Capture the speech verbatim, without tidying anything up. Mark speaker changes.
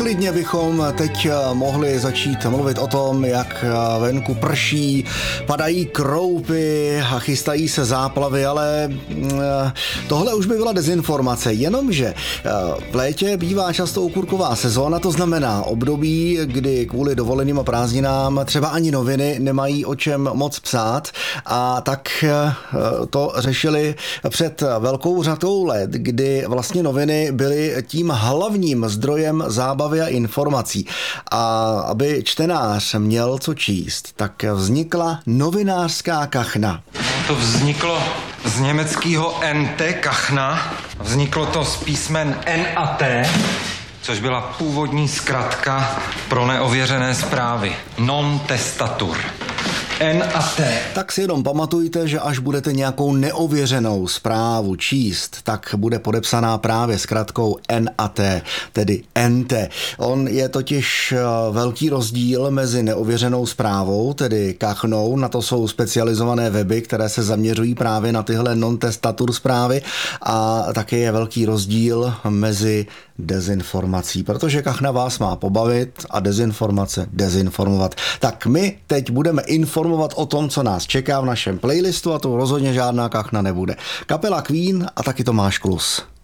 Speaker 1: klidně bychom teď mohli začít mluvit o tom, jak venku prší, padají kroupy a chystají se záplavy, ale tohle už by byla dezinformace, jenomže v létě bývá často okurková sezóna, to znamená období, kdy kvůli dovoleným a prázdninám třeba ani noviny nemají o čem moc psát, a tak to řešili před velkou řadou let, kdy vlastně noviny byly tím hlavním zdrojem zábavy a informací. A aby čtenář měl co číst, tak vznikla novinářská kachna.
Speaker 2: To vzniklo z německého N T, kachna. Vzniklo to z písmen N a T, což byla původní zkratka pro neověřené zprávy. Non-testatur. N a T.
Speaker 1: Tak si jenom pamatujte, že až budete nějakou neověřenou zprávu číst, tak bude podepsaná právě zkratkou N a T, tedy N T. On je totiž velký rozdíl mezi neověřenou zprávou, tedy kachnou, na to jsou specializované weby, které se zaměřují právě na tyhle non-testatur zprávy, a také je velký rozdíl mezi dezinformací, protože kachna vás má pobavit a dezinformace dezinformovat. Tak my teď budeme informovat o tom, co nás čeká v našem playlistu, a to rozhodně žádná kachna nebude. Kapela Queen a taky Tomáš Klus.